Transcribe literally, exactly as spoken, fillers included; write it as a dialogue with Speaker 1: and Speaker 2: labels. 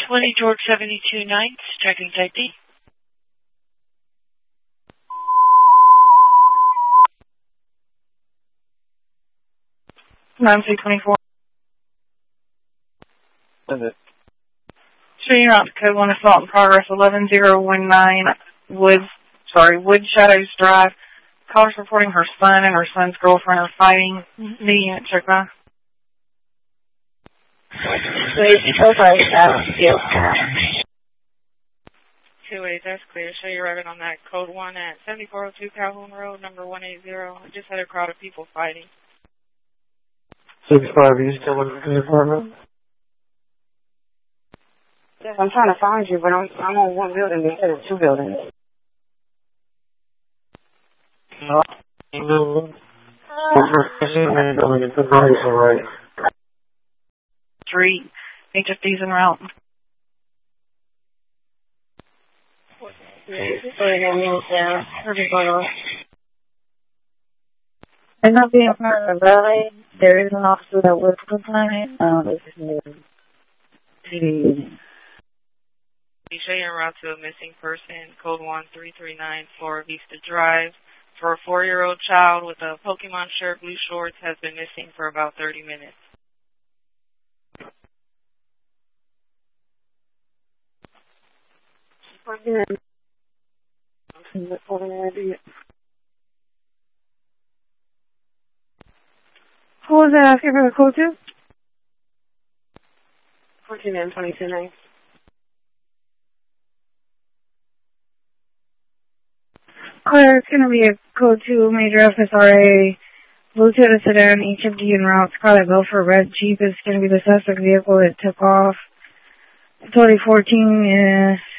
Speaker 1: twenty George seventy-two ninth, checking safety.
Speaker 2: nine three twenty-four.
Speaker 3: Is it?
Speaker 2: Shooting out to code one assault in progress eleven zero one nine Woods, sorry, Wood Shadows Drive. Caller's reporting her son and her son's girlfriend are fighting. Meeting at check by.
Speaker 4: Wait, okay, uh, yeah.
Speaker 1: two eight, that's clear. Show you arriving on that code one at seventy-four oh two Calhoun Road, number one eighty. I just had a crowd of people fighting.
Speaker 3: six five, you still looking for the apartment?
Speaker 4: Yes, I'm trying to find you, but I'm, I'm on one building instead of two buildings.
Speaker 3: No. No. The numbers are right.
Speaker 2: Street. H F D's en route.
Speaker 4: I'm not being part of the rally. There is an officer that works for the planet. Um, this is new.
Speaker 1: You show you're en route to a missing person, code one three three nine four Vista Drive. For a four-year-old child with a Pokemon shirt, blue shorts, has been missing for about thirty minutes.
Speaker 4: Who was that asking for the code to?
Speaker 2: fourteen and twenty-two nine.
Speaker 4: Claire, it's going to be a code two, major F S R A, blue Toyota sedan, H F D en route, Scarlet Belfort, red Jeep is going to be the suspect vehicle that took off. twenty fourteen is